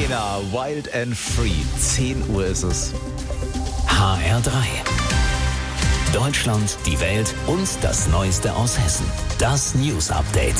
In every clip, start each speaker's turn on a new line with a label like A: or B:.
A: Elena, Wild and Free. 10 Uhr ist es.
B: HR3. Deutschland, die Welt und das Neueste aus Hessen. Das News Update.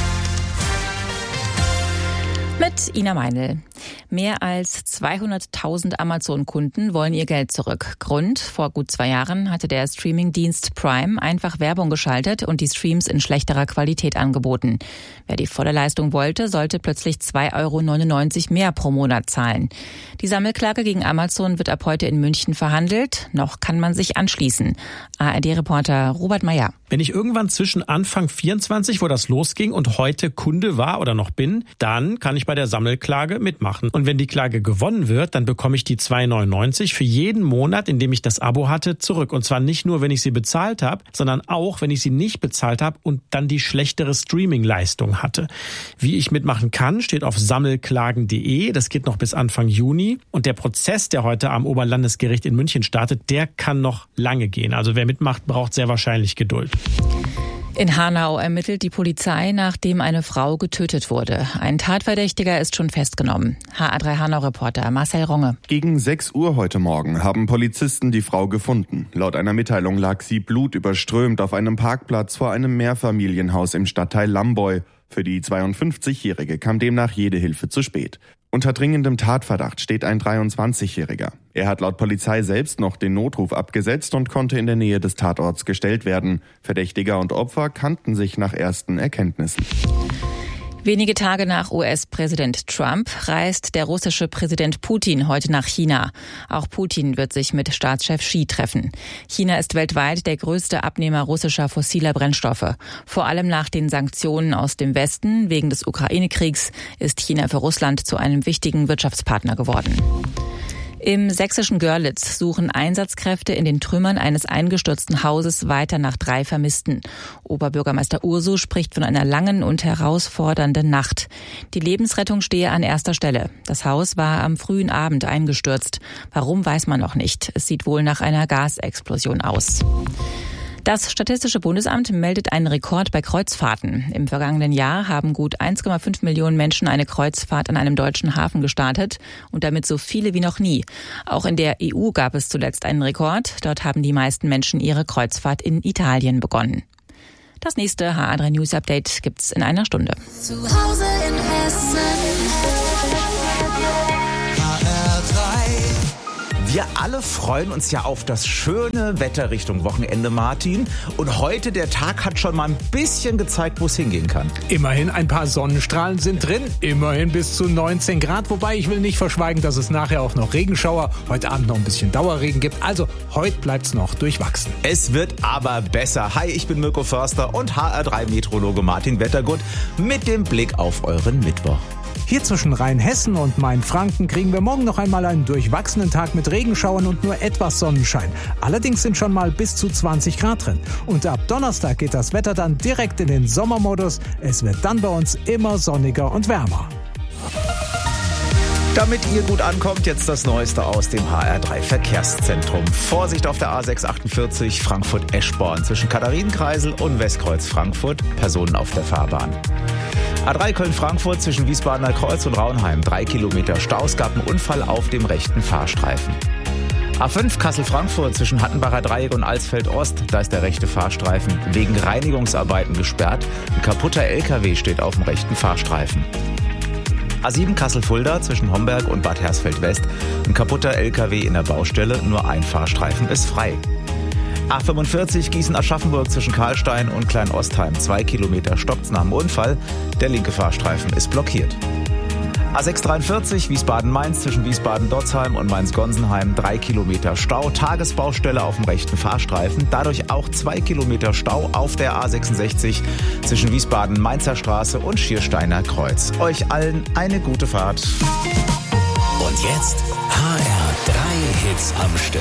C: Mit Ina Meinl. Mehr als 200.000 Amazon-Kunden wollen ihr Geld zurück. Grund: vor gut 2 Jahren hatte der Streaming-Dienst Prime einfach Werbung geschaltet und die Streams in schlechterer Qualität angeboten. Wer die volle Leistung wollte, sollte plötzlich 2,99 € mehr pro Monat zahlen. Die Sammelklage gegen Amazon wird ab heute in München verhandelt. Noch kann man sich anschließen. ARD-Reporter Robert Meyer.
D: Wenn ich irgendwann zwischen Anfang 24, wo das losging, und heute Kunde war oder noch bin, dann kann ich bei der Sammelklage mitmachen. Und wenn die Klage gewonnen wird, dann bekomme ich die 2,99 € für jeden Monat, in dem ich das Abo hatte, zurück. Und zwar nicht nur, wenn ich sie bezahlt habe, sondern auch, wenn ich sie nicht bezahlt habe und dann die schlechtere Streaming-Leistung hatte. Wie ich mitmachen kann, steht auf sammelklagen.de. Das geht noch bis Anfang Juni. Und der Prozess, der heute am Oberlandesgericht in München startet, der kann noch lange gehen. Also wer mitmacht, braucht sehr wahrscheinlich Geduld.
C: In Hanau ermittelt die Polizei, nachdem eine Frau getötet wurde. Ein Tatverdächtiger ist schon festgenommen. HR3 Hanau-Reporter Marcel Ronge.
E: Gegen 6 Uhr heute Morgen haben Polizisten die Frau gefunden. Laut einer Mitteilung lag sie blutüberströmt auf einem Parkplatz vor einem Mehrfamilienhaus im Stadtteil Lamboy. Für die 52-Jährige kam demnach jede Hilfe zu spät. Unter dringendem Tatverdacht steht ein 23-Jähriger. Er hat laut Polizei selbst noch den Notruf abgesetzt und konnte in der Nähe des Tatorts gestellt werden. Verdächtiger und Opfer kannten sich nach ersten Erkenntnissen.
C: Wenige Tage nach US-Präsident Trump reist der russische Präsident Putin heute nach China. Auch Putin wird sich mit Staatschef Xi treffen. China ist weltweit der größte Abnehmer russischer fossiler Brennstoffe. Vor allem nach den Sanktionen aus dem Westen wegen des Ukraine-Kriegs ist China für Russland zu einem wichtigen Wirtschaftspartner geworden. Im sächsischen Görlitz suchen Einsatzkräfte in den Trümmern eines eingestürzten Hauses weiter nach 3 Vermissten. Oberbürgermeister Ursu spricht von einer langen und herausfordernden Nacht. Die Lebensrettung stehe an erster Stelle. Das Haus war am frühen Abend eingestürzt. Warum, weiß man noch nicht. Es sieht wohl nach einer Gasexplosion aus. Das Statistische Bundesamt meldet einen Rekord bei Kreuzfahrten. Im vergangenen Jahr haben gut 1,5 Millionen Menschen eine Kreuzfahrt an einem deutschen Hafen gestartet und damit so viele wie noch nie. Auch in der EU gab es zuletzt einen Rekord. Dort haben die meisten Menschen ihre Kreuzfahrt in Italien begonnen. Das nächste HR3 News Update gibt's in einer Stunde.
F: Zu Hause in Hessen.
A: Wir alle freuen uns ja auf das schöne Wetter Richtung Wochenende, Martin. Und heute, der Tag hat schon mal ein bisschen gezeigt, wo es hingehen kann.
G: Immerhin ein paar Sonnenstrahlen sind drin, immerhin bis zu 19 Grad. Wobei ich will nicht verschweigen, dass es nachher auch noch Regenschauer, heute Abend noch ein bisschen Dauerregen gibt. Also heute bleibt's noch durchwachsen.
A: Es wird aber besser. Hi, ich bin Mirko Förster und HR3-Meteorologe Martin Wettergut mit dem Blick auf euren Mittwoch.
G: Hier zwischen Rheinhessen und Mainfranken kriegen wir morgen noch einmal einen durchwachsenen Tag mit Regenschauern und nur etwas Sonnenschein. Allerdings sind schon mal bis zu 20 Grad drin. Und ab Donnerstag geht das Wetter dann direkt in den Sommermodus. Es wird dann bei uns immer sonniger und wärmer.
A: Damit ihr gut ankommt, jetzt das Neueste aus dem HR3 Verkehrszentrum. Vorsicht auf der A648 Frankfurt-Eschborn zwischen Katharinenkreisel und Westkreuz Frankfurt. Personen auf der Fahrbahn. A3 Köln-Frankfurt zwischen Wiesbadener Kreuz und Raunheim. 3 Kilometer Stau. Es gab einen Unfall auf dem rechten Fahrstreifen. A5 Kassel-Frankfurt zwischen Hattenbacher Dreieck und Alsfeld-Ost. Da ist der rechte Fahrstreifen wegen Reinigungsarbeiten gesperrt. Ein kaputter LKW steht auf dem rechten Fahrstreifen. A7 Kassel-Fulda zwischen Homberg und Bad Hersfeld-West. Ein kaputter LKW in der Baustelle, nur ein Fahrstreifen ist frei. A45 Gießen-Aschaffenburg zwischen Karlstein und Klein-Ostheim. 2 Kilometer stoppt's nach dem Unfall. Der linke Fahrstreifen ist blockiert. A643 Wiesbaden-Mainz zwischen Wiesbaden-Dotzheim und Mainz-Gonsenheim. 3 Kilometer Stau. Tagesbaustelle auf dem rechten Fahrstreifen. Dadurch auch 2 Kilometer Stau auf der A66 zwischen Wiesbaden-Mainzer Straße und Schiersteiner Kreuz. Euch allen eine gute Fahrt.
B: Und jetzt HR3 Hits am Stück.